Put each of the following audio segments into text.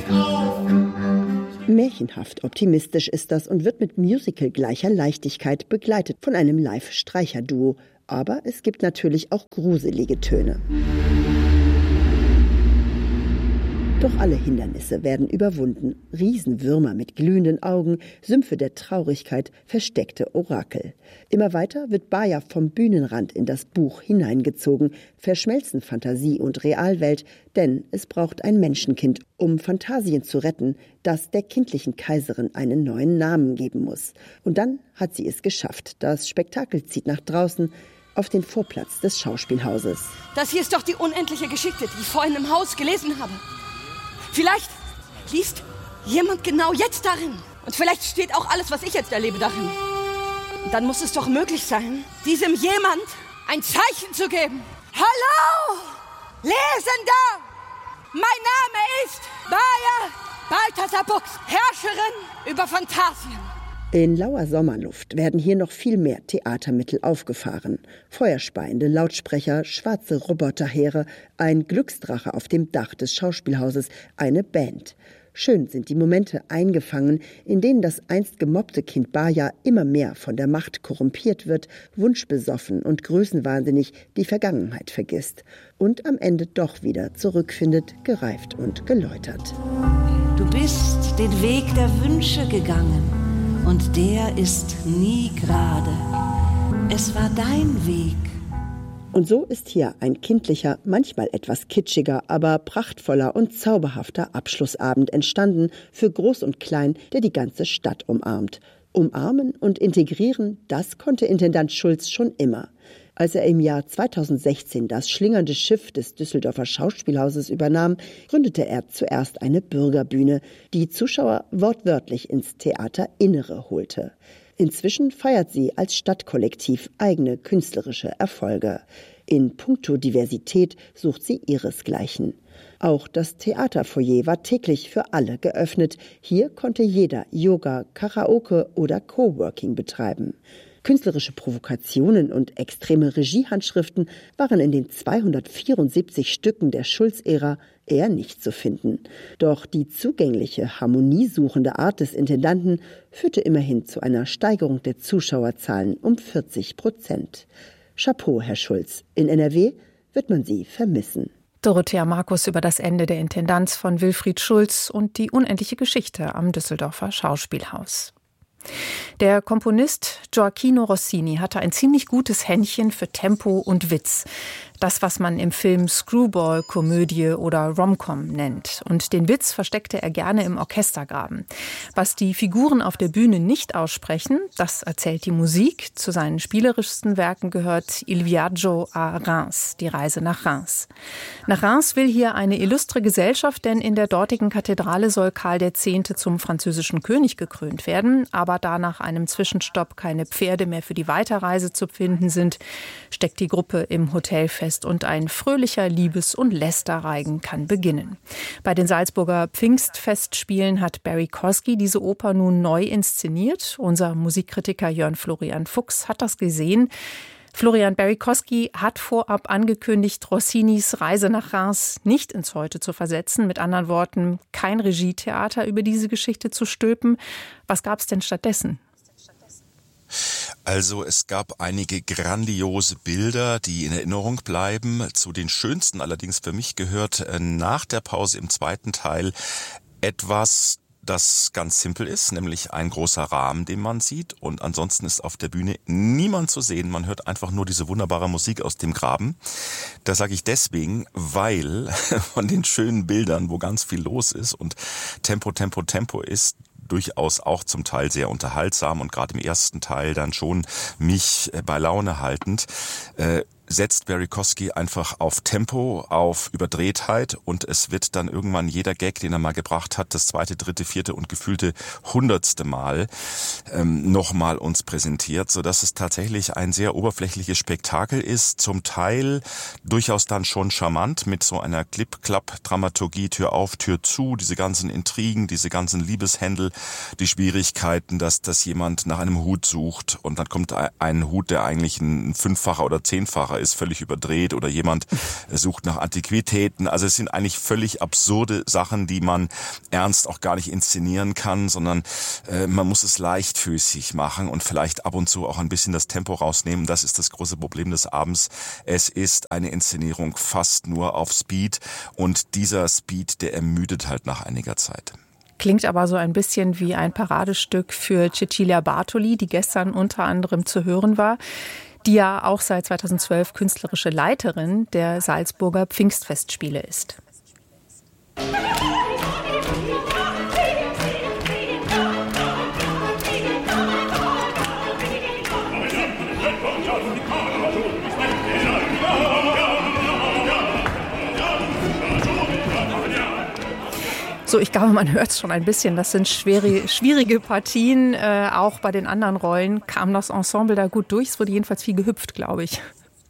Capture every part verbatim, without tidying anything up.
Märchenhaft optimistisch ist das und wird mit Musical gleicher Leichtigkeit begleitet von einem Live-Streicherduo. Aber es gibt natürlich auch gruselige Töne. Doch alle Hindernisse werden überwunden. Riesenwürmer mit glühenden Augen, Sümpfe der Traurigkeit, versteckte Orakel. Immer weiter wird Baya vom Bühnenrand in das Buch hineingezogen, verschmelzen Fantasie und Realwelt, denn es braucht ein Menschenkind, um Phantasien zu retten, das der kindlichen Kaiserin einen neuen Namen geben muss. Und dann hat sie es geschafft. Das Spektakel zieht nach draußen, auf den Vorplatz des Schauspielhauses. Das hier ist doch die unendliche Geschichte, die ich vorhin im Haus gelesen habe. Vielleicht liest jemand genau jetzt darin. Und vielleicht steht auch alles, was ich jetzt erlebe, darin. Und dann muss es doch möglich sein, diesem jemand ein Zeichen zu geben. Hallo, Lesender! Mein Name ist Baya Balthasar Buchs, Herrscherin über Phantasien. In lauer Sommerluft werden hier noch viel mehr Theatermittel aufgefahren. Feuerspeiende Lautsprecher, schwarze Roboterheere, ein Glücksdrache auf dem Dach des Schauspielhauses, eine Band. Schön sind die Momente eingefangen, in denen das einst gemobbte Kind Baya immer mehr von der Macht korrumpiert wird, wunschbesoffen und größenwahnsinnig die Vergangenheit vergisst und am Ende doch wieder zurückfindet, gereift und geläutert. Du bist den Weg der Wünsche gegangen. Und der ist nie gerade. Es war dein Weg. Und so ist hier ein kindlicher, manchmal etwas kitschiger, aber prachtvoller und zauberhafter Abschlussabend entstanden für Groß und Klein, der die ganze Stadt umarmt. Umarmen und integrieren, das konnte Intendant Schulz schon immer. Als er im Jahr zweitausendsechzehn das schlingernde Schiff des Düsseldorfer Schauspielhauses übernahm, gründete er zuerst eine Bürgerbühne, die Zuschauer wortwörtlich ins Theaterinnere holte. Inzwischen feiert sie als Stadtkollektiv eigene künstlerische Erfolge. In puncto Diversität sucht sie ihresgleichen. Auch das Theaterfoyer war täglich für alle geöffnet. Hier konnte jeder Yoga, Karaoke oder Coworking betreiben. Künstlerische Provokationen und extreme Regiehandschriften waren in den zweihundertvierundsiebzig Stücken der Schulz-Ära eher nicht zu finden. Doch die zugängliche, harmoniesuchende Art des Intendanten führte immerhin zu einer Steigerung der Zuschauerzahlen um vierzig Prozent. Chapeau, Herr Schulz. In N R W wird man Sie vermissen. Dorothea Markus über das Ende der Intendanz von Wilfried Schulz und die unendliche Geschichte am Düsseldorfer Schauspielhaus. Der Komponist Gioacchino Rossini hatte ein ziemlich gutes Händchen für Tempo und Witz. Das, was man im Film Screwball-Komödie oder Rom-Com nennt. Und den Witz versteckte er gerne im Orchestergraben. Was die Figuren auf der Bühne nicht aussprechen, das erzählt die Musik. Zu seinen spielerischsten Werken gehört Il Viaggio a Reims, die Reise nach Reims. Nach Reims will hier eine illustre Gesellschaft, denn in der dortigen Kathedrale soll Karl der Zehnte zum französischen König gekrönt werden. Aber da nach einem Zwischenstopp keine Pferde mehr für die Weiterreise zu finden sind, steckt die Gruppe im Hotel fest. Und ein fröhlicher Liebes- und Lästerreigen kann beginnen. Bei den Salzburger Pfingstfestspielen hat Barry Kosky diese Oper nun neu inszeniert. Unser Musikkritiker Jörn Florian Fuchs hat das gesehen. Florian, Barry Kosky hat vorab angekündigt, Rossinis Reise nach Reims nicht ins Heute zu versetzen. Mit anderen Worten, kein Regietheater über diese Geschichte zu stülpen. Was gab es denn stattdessen? Also es gab einige grandiose Bilder, die in Erinnerung bleiben. Zu den schönsten allerdings für mich gehört nach der Pause im zweiten Teil etwas, das ganz simpel ist, nämlich ein großer Rahmen, den man sieht. Und ansonsten ist auf der Bühne niemand zu sehen. Man hört einfach nur diese wunderbare Musik aus dem Graben. Das sage ich deswegen, weil von den schönen Bildern, wo ganz viel los ist und Tempo, Tempo, Tempo ist, durchaus auch zum Teil sehr unterhaltsam und gerade im ersten Teil dann schon mich bei Laune haltend, äh, setzt Barry Kosky einfach auf Tempo, auf Überdrehtheit und es wird dann irgendwann jeder Gag, den er mal gebracht hat, das zweite, dritte, vierte und gefühlte hundertste Mal ähm, nochmal uns präsentiert, sodass es tatsächlich ein sehr oberflächliches Spektakel ist, zum Teil durchaus dann schon charmant mit so einer Clip-Clap-Dramaturgie, Tür auf, Tür zu, diese ganzen Intrigen, diese ganzen Liebeshändel, die Schwierigkeiten, dass, dass jemand nach einem Hut sucht und dann kommt ein Hut, der eigentlich ein fünffacher oder zehnfacher Oper ist völlig überdreht oder jemand sucht nach Antiquitäten. Also es sind eigentlich völlig absurde Sachen, die man ernst auch gar nicht inszenieren kann, sondern äh, man muss es leichtfüßig machen und vielleicht ab und zu auch ein bisschen das Tempo rausnehmen. Das ist das große Problem des Abends. Es ist eine Inszenierung fast nur auf Speed und dieser Speed, der ermüdet halt nach einiger Zeit. Klingt aber so ein bisschen wie ein Paradestück für Cecilia Bartoli, die gestern unter anderem zu hören war, die ja auch seit zweitausendzwölf künstlerische Leiterin der Salzburger Pfingstfestspiele ist. So, ich glaube, man hört es schon ein bisschen. Das sind schwere, schwierige Partien. Äh, auch bei den anderen Rollen kam das Ensemble da gut durch. Es wurde jedenfalls viel gehüpft, glaube ich.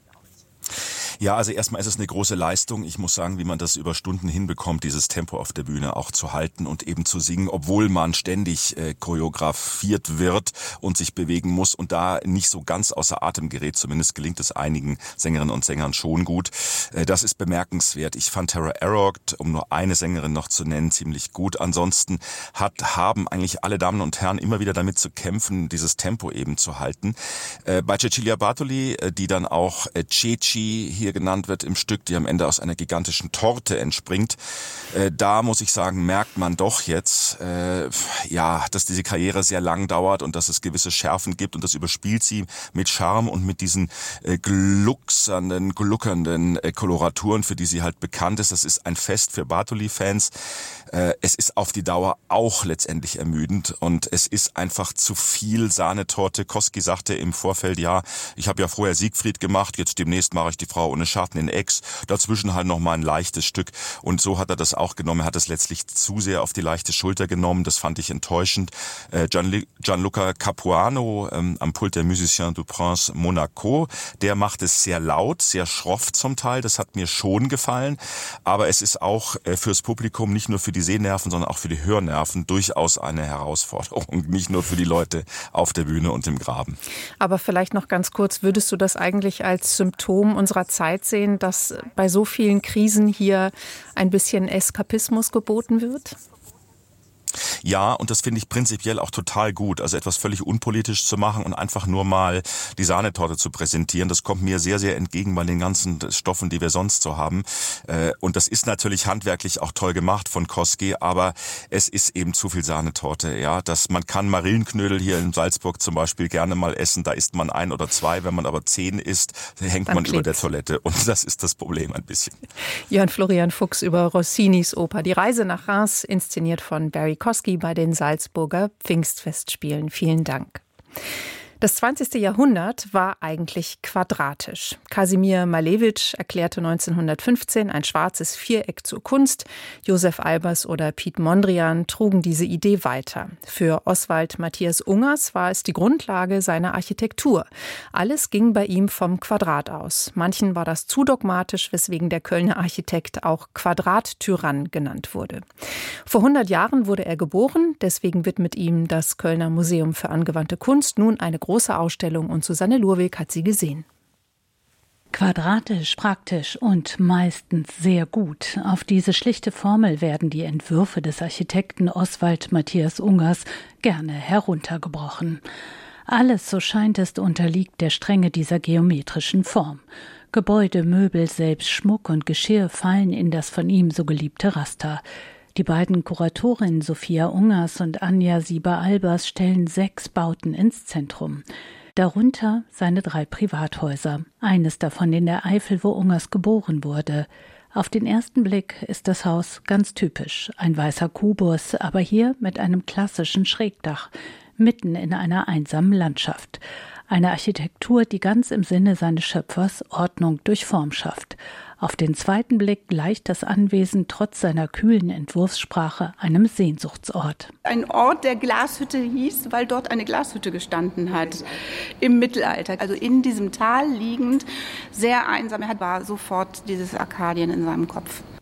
Ja, also erstmal ist es eine große Leistung. Ich muss sagen, wie man das über Stunden hinbekommt, dieses Tempo auf der Bühne auch zu halten und eben zu singen, obwohl man ständig äh, choreografiert wird und sich bewegen muss und da nicht so ganz außer Atem gerät. Zumindest gelingt es einigen Sängerinnen und Sängern schon gut. Äh, das ist bemerkenswert. Ich fand Tara Arrogd, um nur eine Sängerin noch zu nennen, ziemlich gut. Ansonsten hat, haben eigentlich alle Damen und Herren immer wieder damit zu kämpfen, dieses Tempo eben zu halten. Äh, bei Cecilia Bartoli, äh, die dann auch äh, Ceci hier genannt wird im Stück, die am Ende aus einer gigantischen Torte entspringt. Äh, da muss ich sagen, merkt man doch jetzt, äh, ja, dass diese Karriere sehr lang dauert und dass es gewisse Schärfen gibt und das überspielt sie mit Charme und mit diesen äh, glucksernden, gluckernden äh, Koloraturen, für die sie halt bekannt ist. Das ist ein Fest für Bartoli-Fans. Äh, es ist auf die Dauer auch letztendlich ermüdend und es ist einfach zu viel Sahnetorte. Kosky sagte im Vorfeld, ja, ich habe ja vorher Siegfried gemacht, jetzt demnächst mache ich die Frau ohne Schatten in Aix, dazwischen halt noch mal ein leichtes Stück und so hat er das auch genommen. Er hat es letztlich zu sehr auf die leichte Schulter genommen, das fand ich enttäuschend. Äh, Gian, Gianluca Capuano ähm, am Pult der Musiciens du Prince Monaco, der macht es sehr laut, sehr schroff zum Teil, das hat mir schon gefallen, aber es ist auch äh, fürs Publikum, nicht nur für die Sehnerven, sondern auch für die Hörnerven durchaus eine Herausforderung, nicht nur für die Leute auf der Bühne und im Graben. Aber vielleicht noch ganz kurz, würdest du das eigentlich als Symptom unserer Zeit sehen, dass bei so vielen Krisen hier ein bisschen Eskapismus geboten wird? Ja, und das finde ich prinzipiell auch total gut. Also etwas völlig unpolitisch zu machen und einfach nur mal die Sahnetorte zu präsentieren, das kommt mir sehr, sehr entgegen bei den ganzen Stoffen, die wir sonst so haben. Und das ist natürlich handwerklich auch toll gemacht von Kosky, aber es ist eben zu viel Sahnetorte. Ja, dass man kann Marillenknödel hier in Salzburg zum Beispiel gerne mal essen, da isst man ein oder zwei, wenn man aber zehn isst, hängt Dann man klebt's. über der Toilette und das ist das Problem ein bisschen. Jörn Florian Fuchs über Rossinis Oper Die Reise nach Reims, inszeniert von Barry Kosky bei den Salzburger Pfingstfestspielen. Vielen Dank. Das zwanzigste Jahrhundert war eigentlich quadratisch. Kasimir Malewitsch erklärte neunzehnhundertfünfzehn ein schwarzes Viereck zur Kunst. Josef Albers oder Piet Mondrian trugen diese Idee weiter. Für Oswald Matthias Ungers war es die Grundlage seiner Architektur. Alles ging bei ihm vom Quadrat aus. Manchen war das zu dogmatisch, weswegen der Kölner Architekt auch Quadrattyrann genannt wurde. Vor hundert Jahren wurde er geboren, deswegen widmet ihm das Kölner Museum für angewandte Kunst nun eine große Ausstellung und Susanne Lurweg hat sie gesehen. Quadratisch, praktisch und meistens sehr gut. Auf diese schlichte Formel werden die Entwürfe des Architekten Oswald Matthias Ungers gerne heruntergebrochen. Alles, so scheint es, unterliegt der Strenge dieser geometrischen Form. Gebäude, Möbel, selbst Schmuck und Geschirr fallen in das von ihm so geliebte Raster. Die beiden Kuratorinnen Sophia Ungers und Anja Sieber-Albers stellen sechs Bauten ins Zentrum. Darunter seine drei Privathäuser, eines davon in der Eifel, wo Ungers geboren wurde. Auf den ersten Blick ist das Haus ganz typisch, ein weißer Kubus, aber hier mit einem klassischen Schrägdach, mitten in einer einsamen Landschaft. Eine Architektur, die ganz im Sinne seines Schöpfers Ordnung durch Form schafft. Auf den zweiten Blick gleicht das Anwesen trotz seiner kühlen Entwurfssprache einem Sehnsuchtsort. Ein Ort, der Glashütte hieß, weil dort eine Glashütte gestanden hat im Mittelalter. Also in diesem Tal liegend, sehr einsam. Er war sofort dieses Arkadien in seinem Kopf.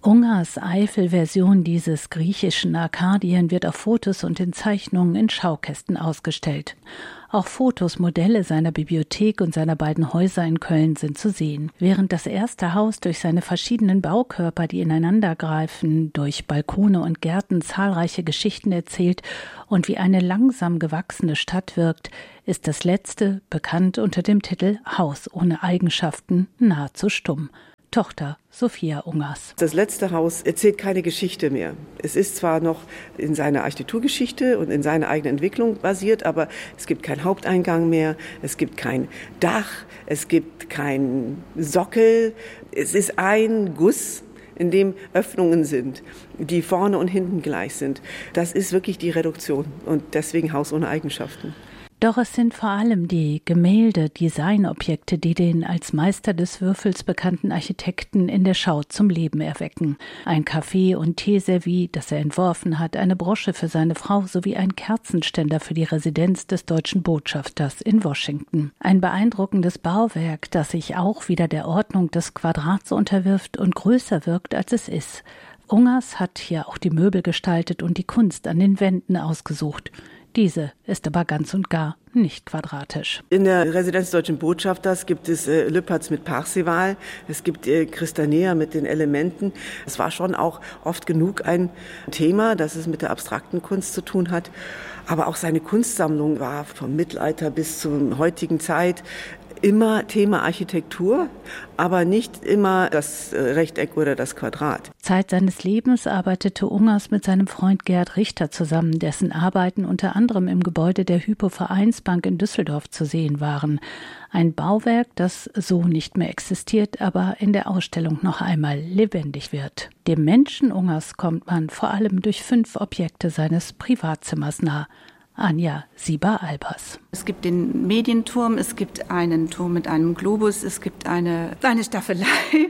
Ungers Eifel-Version dieses griechischen Arkadien wird auf Fotos und in Zeichnungen in Schaukästen ausgestellt. Auch Fotos, Modelle seiner Bibliothek und seiner beiden Häuser in Köln sind zu sehen. Während das erste Haus durch seine verschiedenen Baukörper, die ineinandergreifen, durch Balkone und Gärten zahlreiche Geschichten erzählt und wie eine langsam gewachsene Stadt wirkt, ist das letzte, bekannt unter dem Titel Haus ohne Eigenschaften, nahezu stumm. Tochter Sophia Ungers. Das letzte Haus erzählt keine Geschichte mehr. Es ist zwar noch in seiner Architekturgeschichte und in seiner eigenen Entwicklung basiert, aber es gibt keinen Haupteingang mehr, es gibt kein Dach, es gibt keinen Sockel. Es ist ein Guss, in dem Öffnungen sind, die vorne und hinten gleich sind. Das ist wirklich die Reduktion und deswegen Haus ohne Eigenschaften. Doch es sind vor allem die Gemälde, Designobjekte, die den als Meister des Würfels bekannten Architekten in der Schau zum Leben erwecken. Ein Kaffee- und Teeservie, das er entworfen hat, eine Brosche für seine Frau sowie ein Kerzenständer für die Residenz des deutschen Botschafters in Washington. Ein beeindruckendes Bauwerk, das sich auch wieder der Ordnung des Quadrats unterwirft und größer wirkt, als es ist. Ungers hat hier auch die Möbel gestaltet und die Kunst an den Wänden ausgesucht. Diese ist aber ganz und gar nicht quadratisch. In der Residenz Deutschen Botschafters gibt es äh, Lüpertz mit Parzival, es gibt äh, Christanea mit den Elementen. Es war schon auch oft genug ein Thema, das es mit der abstrakten Kunst zu tun hat. Aber auch seine Kunstsammlung war vom Mittelalter bis zur heutigen Zeit immer Thema Architektur, aber nicht immer das Rechteck oder das Quadrat. Zeit seines Lebens arbeitete Ungers mit seinem Freund Gerd Richter zusammen, dessen Arbeiten unter anderem im Gebäude der Hypo-Vereinsbank in Düsseldorf zu sehen waren. Ein Bauwerk, das so nicht mehr existiert, aber in der Ausstellung noch einmal lebendig wird. Dem Menschen Ungers kommt man vor allem durch fünf Objekte seines Privatzimmers nah. Anja Sieber-Albers. Es gibt den Medienturm, es gibt einen Turm mit einem Globus, es gibt eine, eine Staffelei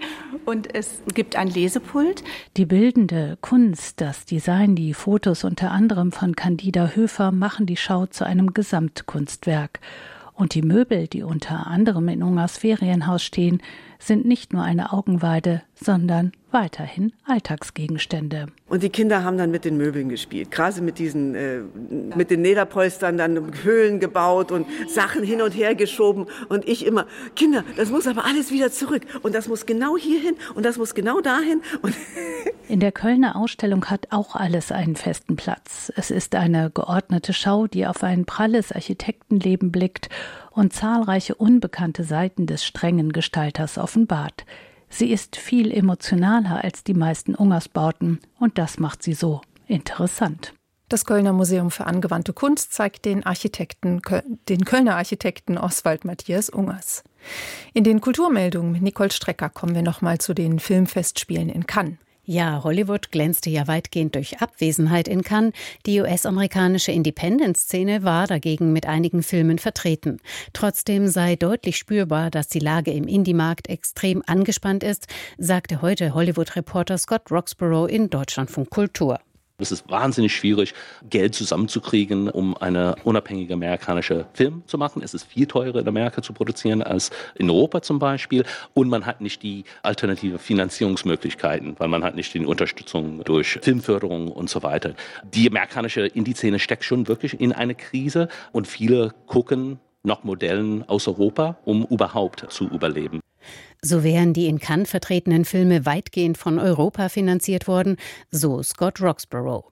und es gibt ein Lesepult. Die bildende Kunst, das Design, die Fotos unter anderem von Candida Höfer machen die Schau zu einem Gesamtkunstwerk. Und die Möbel, die unter anderem in Ungers Ferienhaus stehen, sind nicht nur eine Augenweide, sondern weiterhin Alltagsgegenstände. Und die Kinder haben dann mit den Möbeln gespielt, gerade mit diesen, äh, mit den Lederpolstern dann Höhlen gebaut und Sachen hin und her geschoben. Und ich immer, Kinder, das muss aber alles wieder zurück. Und das muss genau hierhin und das muss genau dahin. Und in der Kölner Ausstellung hat auch alles einen festen Platz. Es ist eine geordnete Schau, die auf ein pralles Architektenleben blickt und zahlreiche unbekannte Seiten des strengen Gestalters offenbart. Sie ist viel emotionaler als die meisten Ungers-Bauten und das macht sie so interessant. Das Kölner Museum für angewandte Kunst zeigt den Architekten, den Kölner Architekten Oswald Matthias Ungers. In den Kulturmeldungen mit Nicole Strecker kommen wir nochmal zu den Filmfestspielen in Cannes. Ja, Hollywood glänzte ja weitgehend durch Abwesenheit in Cannes. Die U S-amerikanische Independent-Szene war dagegen mit einigen Filmen vertreten. Trotzdem sei deutlich spürbar, dass die Lage im Indie-Markt extrem angespannt ist, sagte heute Hollywood-Reporter Scott Roxborough in Deutschlandfunk Kultur. Es ist wahnsinnig schwierig, Geld zusammenzukriegen, um eine unabhängige amerikanische Film zu machen. Es ist viel teurer in Amerika zu produzieren als in Europa zum Beispiel. Und man hat nicht die alternative Finanzierungsmöglichkeiten, weil man hat nicht die Unterstützung durch Filmförderung und so weiter. Die amerikanische Indie-Szene steckt schon wirklich in eine Krise und viele gucken nach Modellen aus Europa, um überhaupt zu überleben. So wären die in Cannes vertretenen Filme weitgehend von Europa finanziert worden, so Scott Roxborough.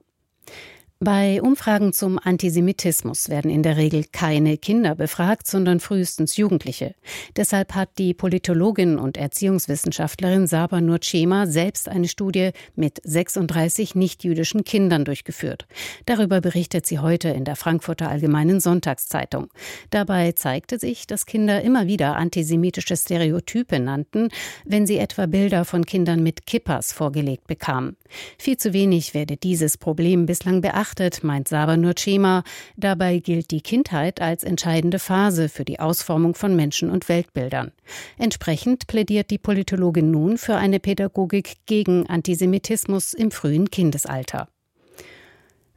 Bei Umfragen zum Antisemitismus werden in der Regel keine Kinder befragt, sondern frühestens Jugendliche. Deshalb hat die Politologin und Erziehungswissenschaftlerin Saba Nurchema selbst eine Studie mit sechsunddreißig nichtjüdischen Kindern durchgeführt. Darüber berichtet sie heute in der Frankfurter Allgemeinen Sonntagszeitung. Dabei zeigte sich, dass Kinder immer wieder antisemitische Stereotype nannten, wenn sie etwa Bilder von Kindern mit Kippas vorgelegt bekamen. Viel zu wenig werde dieses Problem bislang beachtet, meint Saba Nurchema. Dabei gilt die Kindheit als entscheidende Phase für die Ausformung von Menschen- und Weltbildern. Entsprechend plädiert die Politologin nun für eine Pädagogik gegen Antisemitismus im frühen Kindesalter.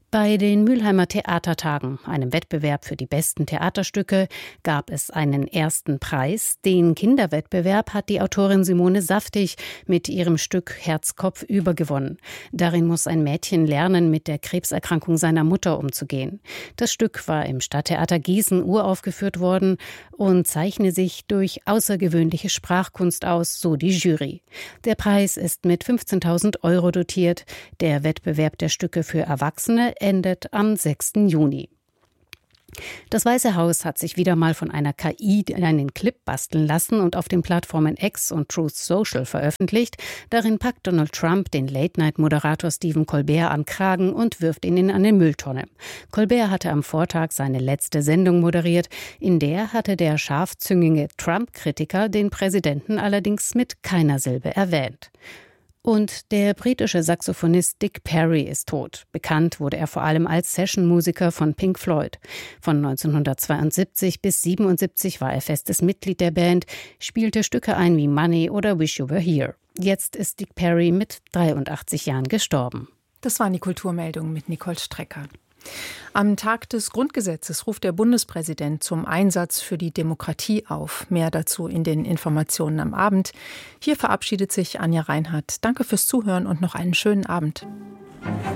Bei den Mülheimer Theatertagen, einem Wettbewerb für die besten Theaterstücke, gab es einen ersten Preis. Den Kinderwettbewerb hat die Autorin Simone Saftig mit ihrem Stück Herz, Kopf über gewonnen. Darin muss ein Mädchen lernen, mit der Krebserkrankung seiner Mutter umzugehen. Das Stück war im Stadttheater Gießen uraufgeführt worden und zeichne sich durch außergewöhnliche Sprachkunst aus, so die Jury. Der Preis ist mit fünfzehntausend Euro dotiert. Der Wettbewerb der Stücke für Erwachsene endet am sechsten Juni. Das Weiße Haus hat sich wieder mal von einer K I einen Clip basteln lassen und auf den Plattformen X und Truth Social veröffentlicht. Darin packt Donald Trump den Late-Night-Moderator Stephen Colbert am Kragen und wirft ihn in eine Mülltonne. Colbert hatte am Vortag seine letzte Sendung moderiert. In der hatte der scharfzüngige Trump-Kritiker den Präsidenten allerdings mit keiner Silbe erwähnt. Und der britische Saxophonist Dick Parry ist tot. Bekannt wurde er vor allem als Sessionmusiker von Pink Floyd. Von neunzehnhundertzweiundsiebzig bis siebenundsiebzig war er festes Mitglied der Band, spielte Stücke ein wie Money oder Wish You Were Here. Jetzt ist Dick Parry mit dreiundachtzig Jahren gestorben. Das waren die Kulturmeldungen mit Nicole Strecker. Am Tag des Grundgesetzes ruft der Bundespräsident zum Einsatz für die Demokratie auf. Mehr dazu in den Informationen am Abend. Hier verabschiedet sich Anja Reinhardt. Danke fürs Zuhören und noch einen schönen Abend.